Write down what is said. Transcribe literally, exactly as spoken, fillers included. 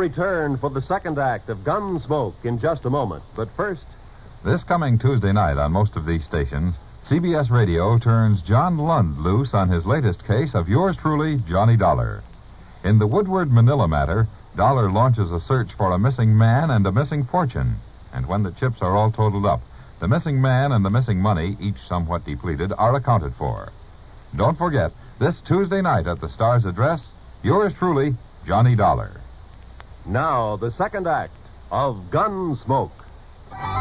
return for the second act of Gunsmoke in just a moment. But first... This coming Tuesday night on most of these stations, C B S Radio turns John Lund loose on his latest case of yours truly, Johnny Dollar. In the Woodward Manila matter, Dollar launches a search for a missing man and a missing fortune. And when the chips are all totaled up, the missing man and the missing money, each somewhat depleted, are accounted for. Don't forget, this Tuesday night at the Star's address, yours truly, Johnny Dollar. Now, the second act of Gunsmoke.